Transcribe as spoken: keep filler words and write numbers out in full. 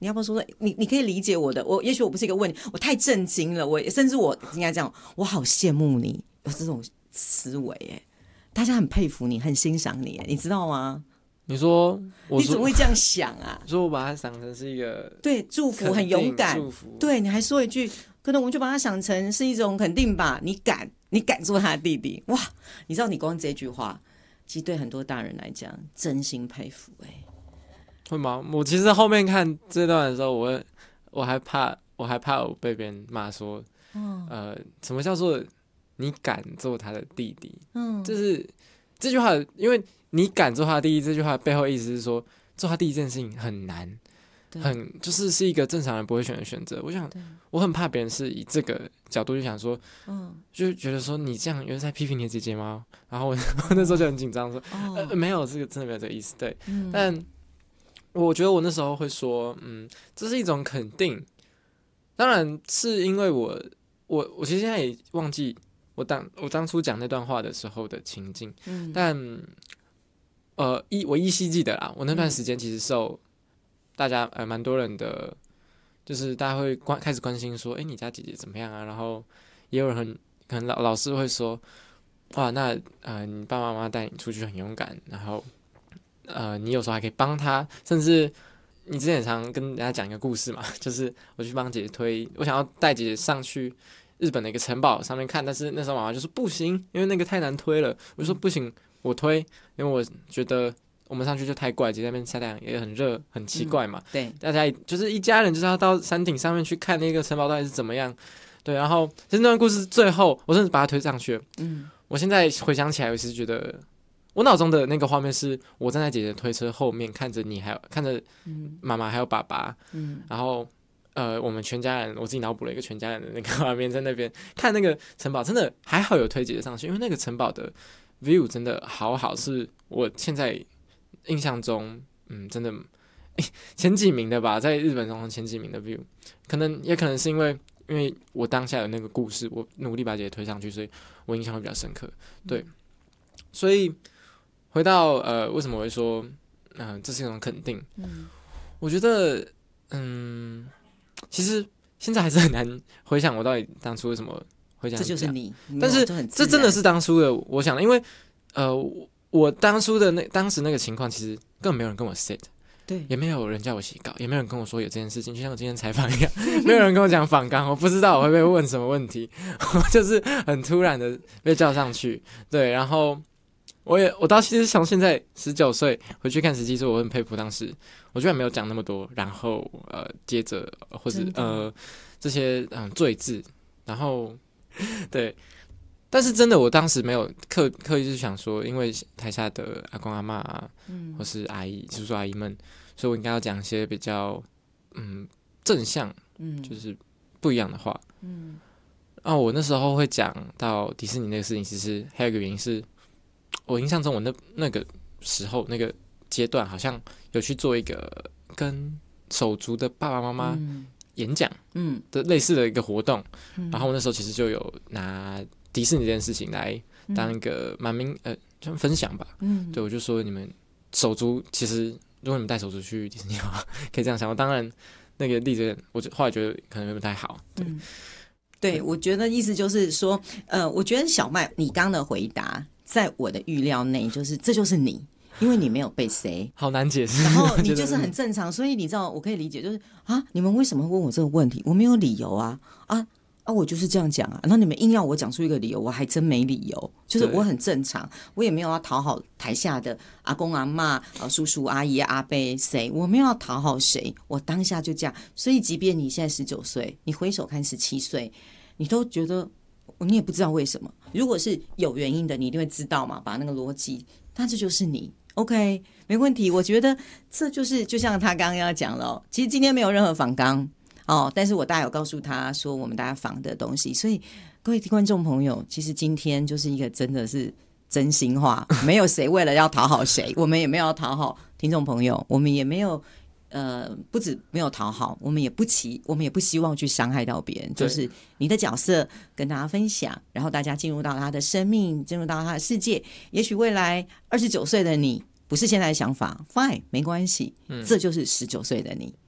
你要不要说说你你可以理解我的？我也许我不是一个问题，我太震惊了，我甚至我应该这样，我好羡慕你有这种思维哎，大家很佩服你，很欣赏你，你知道吗？ 你说我说你怎么会这样想啊？ 说我把它想成是一个对祝福，很勇敢， 祝福。 对，你还说一句，可能我们就把它想成是一种肯定吧。你敢，你敢做他的弟弟，哇！你知道，你光这句话，其实对很多大人来讲，真心佩服哎、欸。 会吗？我其实后面看这段的时候，我我还怕，我还怕我被别人骂说，嗯、呃，什么叫做你敢做他的弟弟？嗯，就是这句话，因为。你敢做他弟弟这句话背后意思是说，做他弟弟这件事情很难，很就是是一个正常人不会选的选择。我想，我很怕别人是以这个角度就想说，嗯，就觉得说你这样有在批评你的姐姐吗？然后我那时候就很紧张，说，哦、呃，没有，这个真的没有这个意思。对，嗯、但我觉得我那时候会说，嗯，这是一种肯定。当然是因为我，我，我其实现在也忘记我当我当初讲那段话的时候的情境，嗯、但。呃，依我依稀记得啦，我那段时间其实受大家呃蛮多人的，就是大家会关开始关心说，哎、欸，你家姐姐怎么样啊？然后也有人很可能老老师会说，哇，那呃你爸爸妈妈带你出去很勇敢，然后呃你有时候还可以帮他，甚至你之前也常跟人家讲一个故事嘛，就是我去帮姐姐推，我想要带姐姐上去日本的一个城堡上面看，但是那时候妈妈就说不行，因为那个太难推了，我就说不行。我推，因为我觉得我们上去就太怪，姐在那边晒太阳也很热，很奇怪嘛。 嗯、对， 大家就是一家人，就是要到山顶上面去看那个城堡到底是怎么样。对，然后其实那段故事最后，我甚至把它推上去了。嗯，我现在回想起来，我其实觉得我脑中的那个画面是我站在姐姐推车后面，看着你，还有看着妈妈还有爸爸，嗯，然后呃，我们全家人，我自己脑补了一个全家人的那个画面，在那边看那个城堡，真的还好有推姐姐上去，因为那个城堡的。view 真的好好，是我现在印象中，嗯，真的前几名的吧，在日本中前几名的 view， 可能也可能是因为，因为我当下有那个故事，我努力把姐姐推上去，所以我印象会比较深刻。对，所以回到呃，为什么我会说，嗯、呃，这是一种肯定？嗯，我觉得，嗯，其实现在还是很难回想我到底当初为什么。 这就是你， 但是这真的是当初的我想的，因为呃，我当初的那当时那个情况，其实根本没有人跟我 set， 对， 也没有人叫我写稿，也没有人跟我说有这件事情，就像我今天采访一样，没有人跟我讲访纲，我不知道我会被问什么问题，我就是很突然的被叫上去，对，然后我也我到其实从现在十九岁回去看十七岁，我很佩服当时，我居然没有讲那么多，然后呃，接着或者呃这些嗯赘字，然后。对，但是真的，我当时没有刻刻意去想说，因为台下的阿公阿嬷啊，嗯，或是阿姨、叔叔阿姨们，所以我应该要讲一些比较嗯正向，嗯，就是不一样的话，嗯。啊，我那时候会讲到迪士尼那个事情，其实还有一个原因是，我印象中我那那个时候那个阶段，好像有去做一个跟手足的爸爸妈妈。嗯演讲的类似的一个活动，嗯、然后我那时候其实就有拿迪士尼这件事情来当一个蛮明呃就分享吧，嗯，对我就说你们手足其实如果你们带手足去迪士尼的话，可以这样想。我当然那个例子，我后来觉得可能不太好，对。嗯对，我觉得意思就是说，呃，我觉得小麦你刚的回答，在我的预料内，就是这就是你。因为你没有被塞， 好难解释。 然后你就是很正常，所以你知道，我可以理解，就是啊，你们为什么会问我这个问题？我没有理由啊，啊啊，我就是这样讲啊。然后你们硬要我讲出一个理由，我还真没理由，就是我很正常，我也没有要讨好台下的阿公阿嬷、啊叔叔阿姨阿伯谁，我没有要讨好谁，我当下就这样。所以，即便你现在十九岁，你回首看十七岁，你都觉得你也不知道为什么。如果是有原因的，你一定会知道嘛，把那个逻辑，但这就是你。OK， 没问题。我觉得这就是就像他刚刚要讲了、哦，其实今天没有任何访纲哦，但是我大概有告诉他说我们大家访的东西，所以各位观众朋友，其实今天就是一个真的是真心话，没有谁为了要讨好谁，我们也没有要讨好听众朋友，我们也没有呃，不止没有讨好，我们也不期，我们也不希望去伤害到别人，就是你的角色跟大家分享，然后大家进入到他的生命，进入到他的世界。也许未来二十九岁的你不是现在的想法 ，fine， 没关系，嗯、这就是十九岁的你。